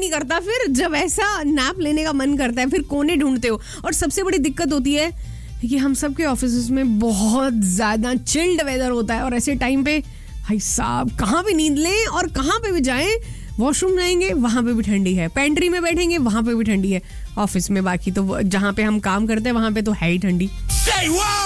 नहीं करता, फिर जब ऐसा नैप लेने का मन करता है फिर कोने ढूंढते हो। और सबसे बड़ी दिक्कत होती है कि हम सबके ऑफिस में बहुत ज्यादा चिल्ड वेदर होता है और ऐसे टाइम पे भाई साहब कहाँ पे नींद लें और कहाँ पे भी जाएं। वॉशरूम जाएंगे वहां पे भी ठंडी है, पेंट्री में बैठेंगे वहां पे भी ठंडी है, ऑफिस में बाकी तो जहां पे हम काम करते हैं वहां पे तो है ही ठंडी।